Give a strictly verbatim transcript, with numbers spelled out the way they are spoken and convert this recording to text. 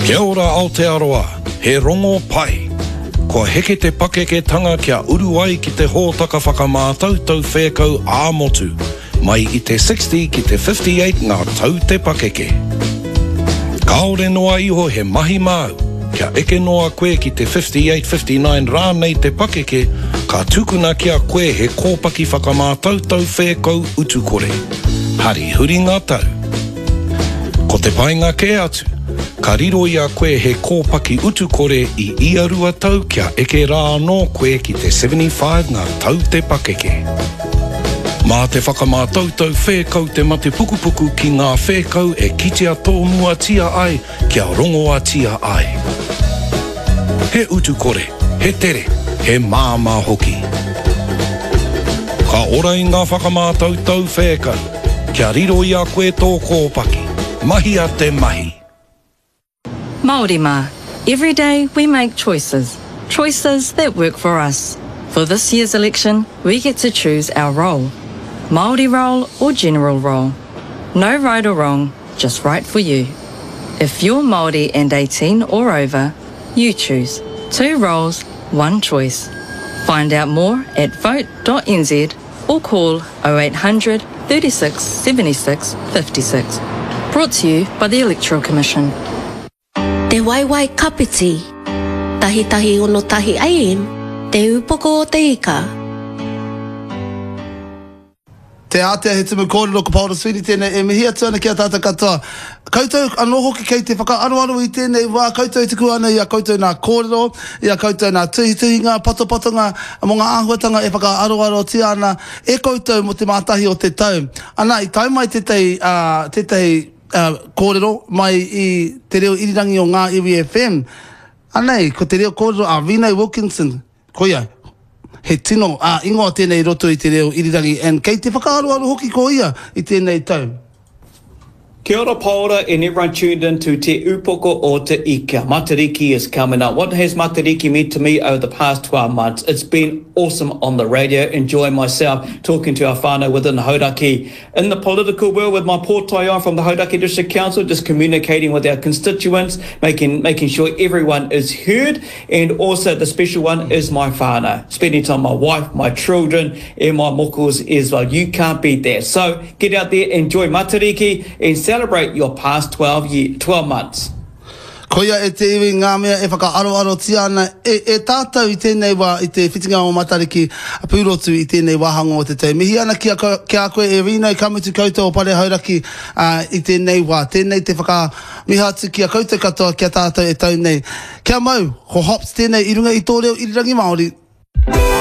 Kia ora Aotearoa, he rongo pai. Ko heke te pakeketanga kia uru ai ki te hōtaka whakamātautau whēkau āmotu, mai i te sixty ki te fifty-eight ngā tau te pakeke. Kaore noa iho he mahi māu, kia eke noa koe ki te fifty-eight fifty-nine rānei te pakeke, ka tukuna kia koe he kōpaki whakamātautau whēkau utukore. Hari huri ngā tau. Ko te painga ke atu, ka riro ia koe he kōpaki utukore i ia rua tau kia eke rā anō koe ki te seventy-five ngā tau te pakeke. Mā te whakamātautau whēkau te mate pukupuku ki ngā whēkau e kitea tōnua tia ai kia rongoa tia ai. He utukore, he tere, he māmā hoki. Ka ora i ngā whakamātautau whēkau, kia riro ia koe tō kōpaki, mahi a te mahi. Māori mā, every day we make choices, choices that work for us. For this year's election, we get to choose our role, Māori role or general role. No right or wrong, just right for you. If you're Māori and eighteen or over, you choose. Two roles, one choice. Find out more at vote dot n z or call oh eight hundred, thirty-six, seventy-six, fifty-six. Brought to you by the Electoral Commission. Te waiwai kapiti, tahi tahi ono tahi aim, te upoko o te ika. Te ātea he tumu kōrero ko Paula Sweeney tēnei e mihia tūna kia tātou katoa. Koutou anō hoki kei te whakaaroaro i tēnei wā, koutou te kuana i a koutou nā kōrero, i a koutou nā tuhi-tuhi ngā patopatonga, mo ngā āhuatanga e whakaaroaro tia ana, e koutou mo te mātahi o te tau. Ana, i tau mai te tei, uh, te tei Uh, kōrero mai i te reo irirangi o ngā Iwi F M. Anei, ko te reo kōrero a Vinay Wilkinson. Koia, he tino a uh, ingoa tēnei roto i te reo irirangi. And kei te whakaaroaro hoki ko ia i tēnei tau. Kia ora Paora and everyone tuned in to Te Upoko o Te Ika. Matariki is coming up. What has Matariki meant to me over the past twelve months? It's been awesome on the radio, enjoying myself, talking to our whānau within Hauraki. In the political world with my pōtaiao from the Hauraki District Council, just communicating with our constituents, making making sure everyone is heard, and also the special one is my whānau. Spending time with my wife, my children, and my mokos as well. You can't beat that. So get out there, enjoy Matariki, and celebrate your past twelve years, twelve months. Koia e te iwi ngā mea e whakaaroaro tia ana e, e tātou i tēnei wā i te whitinga o Matariki a pūrotu i tēnei wāhanga o te tau. Mihi ana kia, kia koe e rino i kamutu koutou o pare Hauraki uh, i tēnei wā. Tēnei te whaka mihatu kia koutou katoa kia tātou e tau nei. Kia mau, ho hops tēnei i runga i tō reo irirangi Māori.